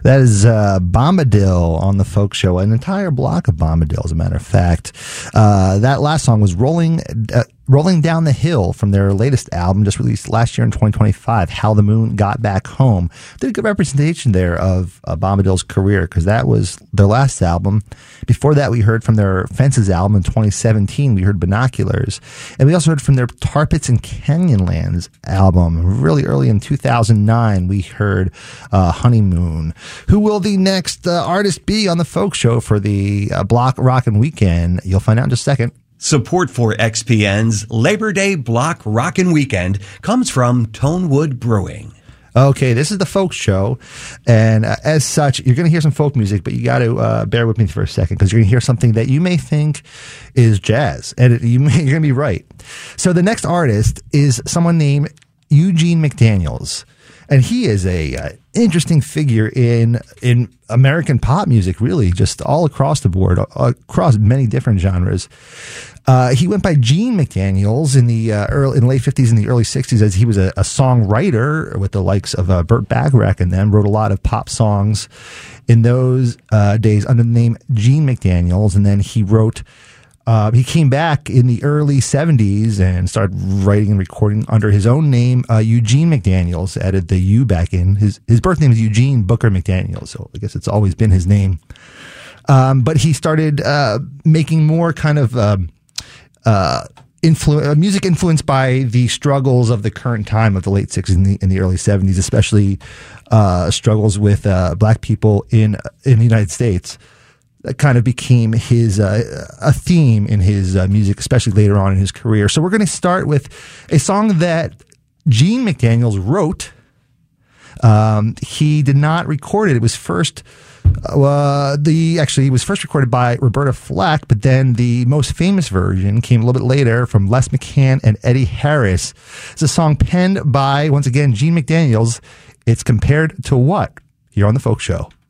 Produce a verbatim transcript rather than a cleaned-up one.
That is uh, Bombadil on the Folk Show, an entire block of Bombadil, as a matter of fact. Uh, that last song was Rolling uh, Rolling Down the Hill from their latest album, just released last year in twenty twenty-five, How the Moon Got Back Home. Did a good representation there of uh, Bombadil's career, because that was their last album. Before that, we heard from their Fences album in twenty seventeen. We heard Binoculars. And we also heard from their Tar Pits and Canyonlands album. Really early in two thousand nine, we heard uh, Honeymoon. Who will the next uh, artist be on the Folk Show for the uh, Block Rockin' Weekend? You'll find out in just a second. Support for X P N's Labor Day Block Rockin' Weekend comes from Tonewood Brewing. Okay, this is the Folk Show, and uh, as such, you're going to hear some folk music, but you got to uh, bear with me for a second, because you're going to hear something that you may think is jazz, and it, you may, you're going to be right. So the next artist is someone named Eugene McDaniels, and he is a uh, interesting figure in in American pop music, really, just all across the board, across many different genres. Uh, he went by Gene McDaniels in the uh, early, in the late fifties and the early sixties, as he was a, a songwriter with the likes of uh, Burt Bacharach, and them wrote a lot of pop songs in those uh, days under the name Gene McDaniels. And then he wrote, uh, he came back in the early seventies and started writing and recording under his own name, uh, Eugene McDaniels. Added the U back in. His his birth name is Eugene Booker McDaniels, so I guess it's always been his name. Um, but he started uh, making more kind of um, uh, influ- uh, music influenced by the struggles of the current time of the late sixties and the, and the early seventies, especially uh, struggles with uh, black people in in the United States. That kind of became his uh, a theme in his uh, music, especially later on in his career. So we're going to start with a song that Gene McDaniels wrote. Um, he did not record it. It was first uh, the actually it was first recorded by Roberta Flack, but then the most famous version came a little bit later from Les McCann and Eddie Harris. It's a song penned by, once again, Gene McDaniels. It's Compared to What? Here on the Folk Show.